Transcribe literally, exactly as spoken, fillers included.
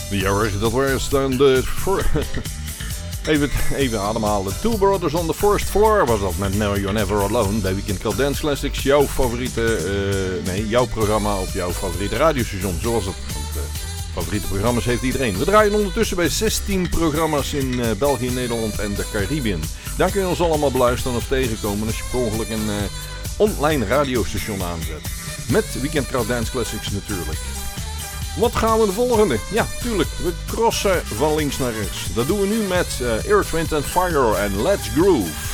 Ja hoor, dat was dan de... For... even, even ademhalen. Two Brothers on the First Floor was dat met No You're Never Alone. Bij Weekend Club Dance Classics. Jouw favoriete... Uh, nee, jouw programma op jouw favoriete radiostation. Zo was het. Want, uh, favoriete programma's heeft iedereen. We draaien ondertussen bij zestien programma's in uh, België, Nederland en de Caribbean. Daar kun je ons allemaal beluisteren of tegenkomen als je per ongeluk een uh, online radiostation aanzet. Met Weekend Club Dance Classics natuurlijk. Wat gaan we de volgende? Ja, tuurlijk. We crossen van links naar rechts. Dat doen we nu met uh, Earth, Wind and Fire en Let's Groove.